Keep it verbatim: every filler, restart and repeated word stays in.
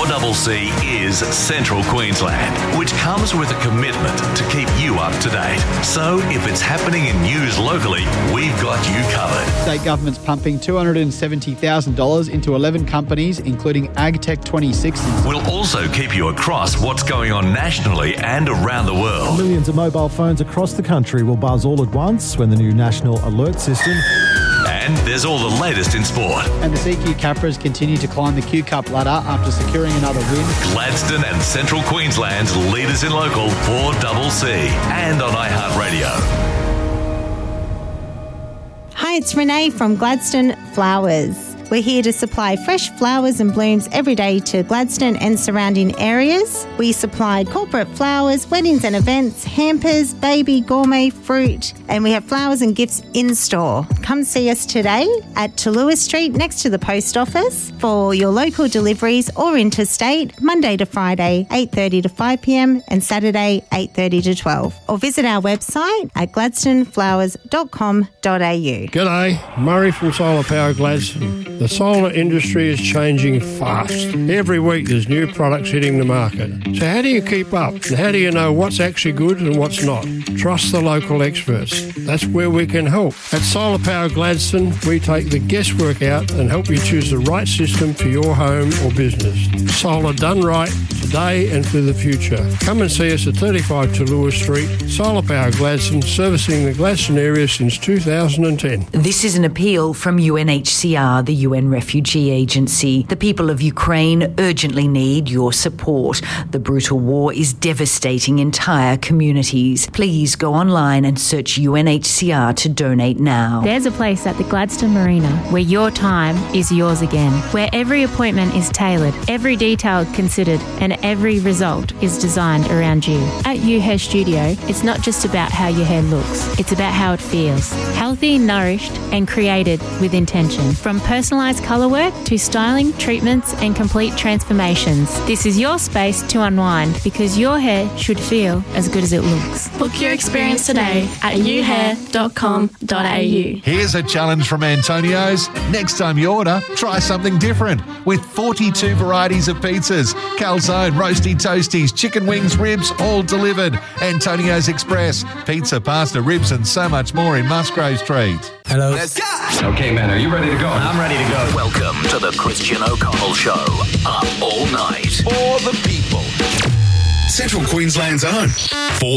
C C is Central Queensland, which comes with a commitment to keep you up to date. So if it's happening in news locally, we've got you covered. State government's pumping two hundred seventy thousand dollars into eleven companies, including AgTech twenty sixty. We'll also keep you across what's going on nationally and around the world. Millions of mobile phones across the country will buzz all at once when the new National Alert System... And there's all the latest in sport. And the C Q Capras continue to climb the Q Cup ladder after securing another win. Gladstone and Central Queensland's leaders in local four C C and on iHeartRadio. Hi, it's Renee from Gladstone Flowers. We're here to supply fresh flowers and blooms every day to Gladstone and surrounding areas. We supply corporate flowers, weddings and events, hampers, baby, gourmet, fruit, and we have flowers and gifts in store. Come see us today at Tallulah Street next to the post office for your local deliveries or interstate, Monday to Friday, eight thirty to five p.m. and Saturday, eight thirty to twelve. Or visit our website at gladstone flowers dot com dot a u. G'day, Murray from Solar Power Gladstone. The solar industry is changing fast. Every week there's new products hitting the market. So how do you keep up? And how do you know what's actually good and what's not? Trust the local experts. That's where we can help. At Solar Power Gladstone, we take the guesswork out and help you choose the right system for your home or business. Solar done right today and for the future. Come and see us at thirty-five Tallulah Street. Solar Power Gladstone, servicing the Gladstone area since two thousand ten. This is an appeal from U N H C R, the U N Refugee Agency. The people of Ukraine urgently need your support. The brutal war is devastating entire communities. Please go online and search U N H C R to donate now. There's a place at the Gladstone Marina where your time is yours again, where every appointment is tailored, every detail considered, and every result is designed around you. At U Hair Studio, it's not just about how your hair looks, it's about how it feels. Healthy, nourished, and created with intention. From personalised colour work to styling, treatments, and complete transformations. This is your space to unwind because your hair should feel as good as it looks. Book your experience today at u hair dot com dot a u. Here's a challenge from Antonio's. Next time you order, try something different with forty-two varieties of pizzas, calzone, roasty toasties, chicken wings, ribs, all delivered. Antonio's Express, pizza, pasta, ribs and so much more in Musgrave Street. Hello. Let's go. Okay, man, are you ready to go? I'm ready to go. Welcome to the Christian O'Connell Show. Up all night. For the people. Central Queensland's own. For